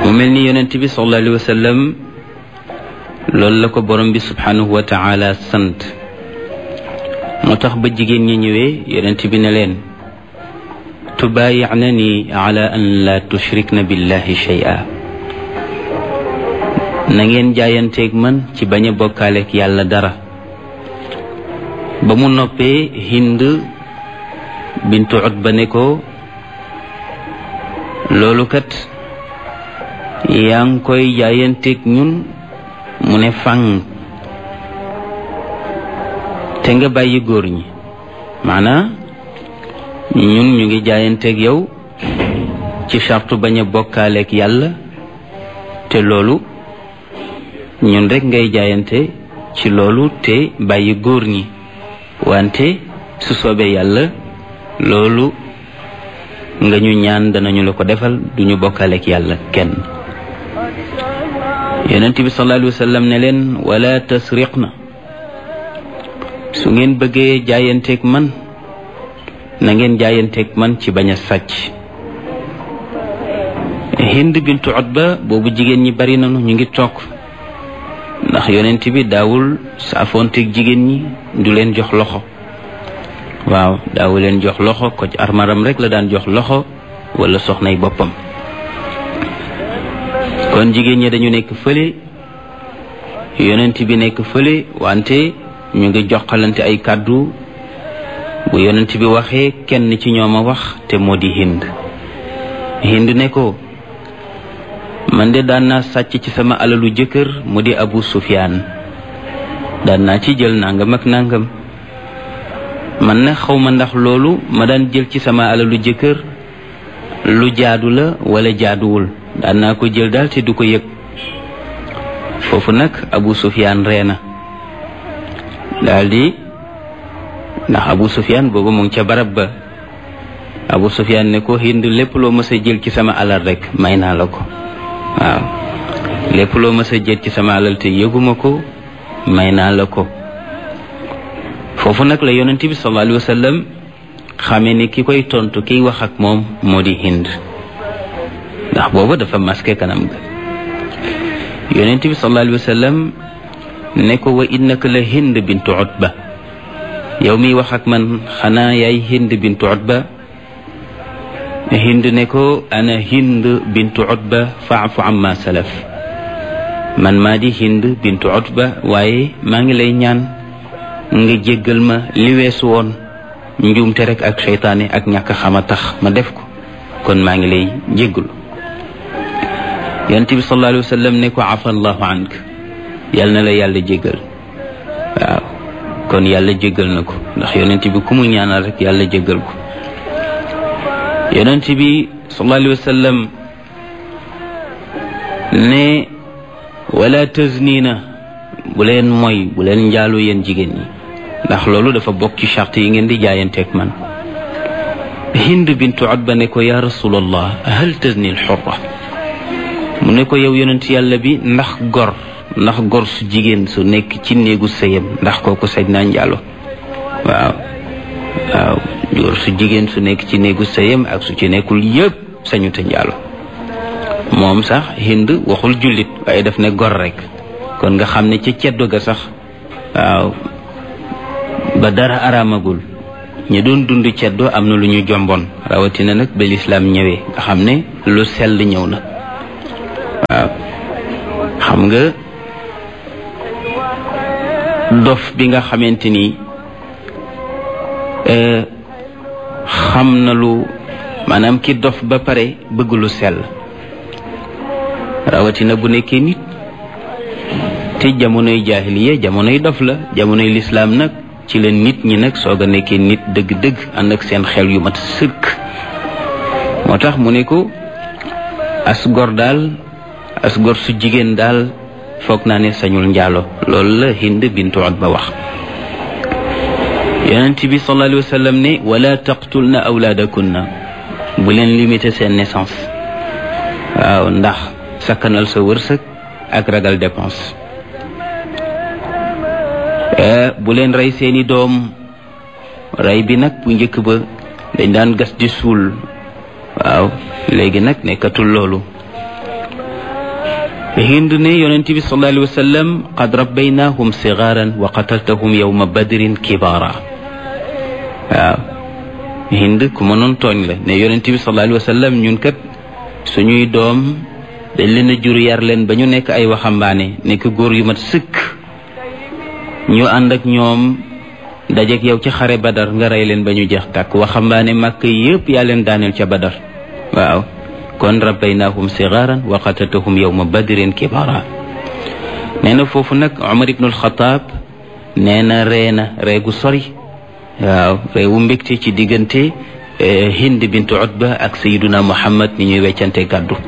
mu mel ni yonent bi sallallahu alayhi wa sallam loolu la ko borom bi subhanahu wa taala sant moo tax ba jigéen ñi ñëwee yonent bi ne leen tubaayi'nani ala an la tushrikna billahi shay'a na ngeen jaayanteeg man ci bañ a bokkaaleeg yàlla dara. ba mu noppee Hind bintu Utba ne ko loolu kat yaa ngi koy jaayanteeg ñun mu ne fang te nga bàyyi góor ñi maanaam ñun ñu ngi jaayanteeg yow ci sartu bañ a bokkaaleeg yàlla te loolu ñun rek ngay jaayante ci loolu te bàyyi góor ñi wante su soobee yàlla loolu nga ñu ñaan danañu la ko defal duñu bokkaaleeg yàlla kenn. yonent bi sallallahu alayhi wa sallam ne leen wala tasriqna su ngeen bëggee jaayanteeg man na ngeen jaayanteeg man ci bañ a sàcc. Hind bintu Utba boobu jigéen ñi bari nañu ñu ngi toog ndax yonent bi daawul saafoonteeg jigéen ñi du leen jox loxo waaw daawu leen jox loxo ko ci armaram rek la daan jox loxo wala soxnay boppam. kon jigéen ñi dañu nekk fële yonent bi nekk fële wante ñu ngi joxalante ay kàddu bu yonent bi waxee kenn ci ñoom a wax te moo di Hind ne ko man de daan naa sàcc ci sama alalu jëkkër mu di Abu Sufyaan daan naa ci jël nangam ak nangam man na xawma ndax loolu ma daan jël ci sama alalu jëkkër lu jaadu la wala jaaduwul daan naa ko jël daal te du ko yëg. foofu nag Abu Sufyaan ree na daldi ndax Abu Sufyaan boobu mu ngi ca barab ba. Abu Sufyaan ne ko Hind lépp loo mës a jël ci sama alal rek may naa la ko waaw lépp loo mës a jël ci sama alal te yëguma ko may naa la ko. foofu nag la yonent bi sallallahu alayhi wa sallam xamee ni ki koy tontu kiy wax ak moom moo di Hind ndax booba dafa masqué kanam ga. yonent bi sallallahu alayhi wa sallam ne ko wa innaka la Hind bintu Utba yow miy wax ak man xanaa yaay Hind bintu Utba. Hind ne ko ana Hind bintu Utba fa'fu amma salaf man maa di Hind bintu Utba waaye maa ngi lay ñaan nga jéggal ma li weesu woon njuumte rek ak seytaane ak ñàkk xama tax ma def ko kon maa ngi lay jéggalu. yonent bi sallallahu alayhi wa sallam ne ko afa allahu ank yal na la yàlla jéggal waaw kon yàlla jéggal na ko ndax yonent bi ku mu ñaanal rek yàlla jéggal ko. yonent bi sallallahu alayhi wa sallam ne wala taznina bu leen mooy bu leen njaalu yéen jigéen ñi ndax loolu dafa bokk ci charte yi ngeen di jaayanteeg man. Hind bintu Utba ne ko ya rasulallah hal tazni al hurra mu ne ko yow yonent yàlla bi ndax gor su jigéen su nekk ci néegu sëyam ndax kooku sañ naa njaalo waaw góor su jigéen su nekk ci néegu sëyam ak su ci nekkul yëpp sañu te njaalo. moom sax Hind waxul jullit waaye daf ne gor rek kon nga xam ne ca ceddo ga sax waaw ba dara araamagul ñi doon dund ceddo am na lu ñu jomboon rawatina nag ba lislaam ñëwee nga xam ne lu sell ñëw na waaw. xam nga dof bi nga xamante ni xam na lu maanaam ki dof ba pare bëgg lu sell rawatina bu nekkee nit te jamonoy jaahiliya jamonoy dof la jamonoy lislaam nag ci la nit ñi nag soog a nekkee nit dëgg-dëgg ànd ak seen xel yu mat sëkk. moo tax mu ne ko as gor su jigéen daal foog naa ne sañul njaalo loolu la Hind bintu Utba wax. yonent bi sallallahu alayhi wa sallam ne wala taqtulna awlaadakunna bu leen limité seen naissance waaw ndax sakkanal sa wërsëg ak ragal dépense. bu leen rey seeni doom rey bi nag bu njëkk ba dañ daan gas di suul waaw léegi nag nekkatul loolu Hind ne yonent bi sallallahu alayhi wa sallam qad rabbaynahum sigaran wa qataltahum yawma badrin kibara. waaw Hind ku mënoon tooñ la ne yonent bi sallallahu alayhi wa sallam ñun kat suñuy doom dañ leen a jur yar leen ba ñu nekk ay waxambaane nekk góor yu mat sëkk ñu ànd ak ñoom dajeek yow ci xare badar nga rey leen ba ñu jeex tàkk waxambaane màkk yépp yaa leen daaneel ca badar. waaw kon rabbaynahum sigaran wa qataltahum yawma badrin kibara. nee na foofu nag Umar ibnul Xataab nee na reegu sori. waaw réewu mbégte ci diggante Hind bint Utba ak Sayyiduna Muhammad ni ñuy weccante gàddu.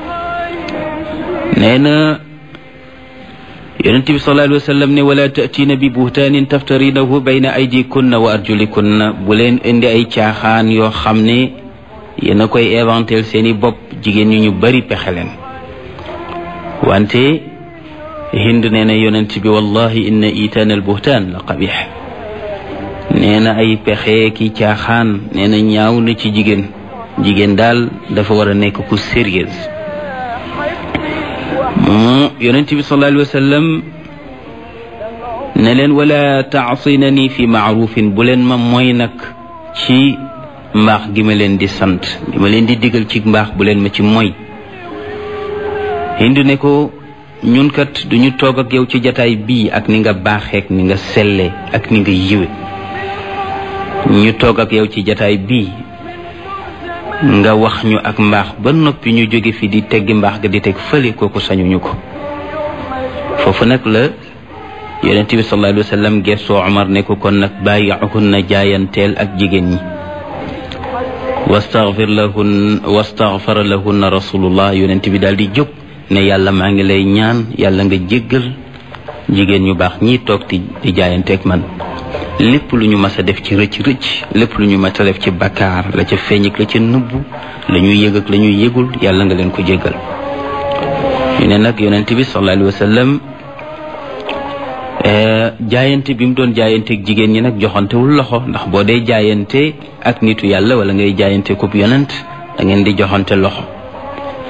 nee na yonent bi sallallahu alayhi wa sallam ne wala ta'tiina bi buhtaanin taftarinahu bayna aydikunna wa arjulikunna bu leen indi ay caaxaan yoo xam ne yéen a koy inventel seeni bopp jigéen ñu bari pexe leen. wante Hind nee na yonent bi wallahi inna itaana al buhtaan la qabih. nee na ay pexe ki caaxaan nee na ñaaw na ci jigéen daal dafa war a nekk ku sérieuse. yonent bi sallallahu alayhi wa sallam ne leen wala taasinani fi maarufin bu leen ma mooy nag ci mbaax gi ma leen di sant gi ma leen di digal ci mbaax bu leen ma ci mooy. Hind ne ko ñun kat duñu toog ak yow ci jataay bii ak ni nga baaxeek ni nga selle ak ni nga yiwe ñu toog ak yow ci jataay bii nga wax ñu ak mbaax ba noppi ñu jóge fi di teggi mbaax ga di teg fële kooku sañuñu ko. foofu nag la yonent bi sallallahu alayhi wa sallam gëstoo Umar ne ko kon nag bàyyi'uhunna jaayanteel ak jigéen ñi. wastaghfara lahunna rasulullah yonent bi daal di jóg ne yàlla maa ngi lay ñaan yàlla nga jéggal jigéen ñu baax ñii toog di jaayanteeg man. lépp lu ñu mas a def ci rëcc lépp lu ñu mas a def ci bakkaar la ca feeñ ak la ca nëbbu la ñuy yëg ak la ñuy yëgul yàlla nga leen ko jéggal. ñu ne nag yonent bi sallallahu alayhi wa sallam jaayante bi mu doon jaayanteeg jigéen ñi nag joxantewul loxo ndax boo dee jaayante ak nitu yàlla wala ngay jaayante kub yonent da ngeen di joxante loxo.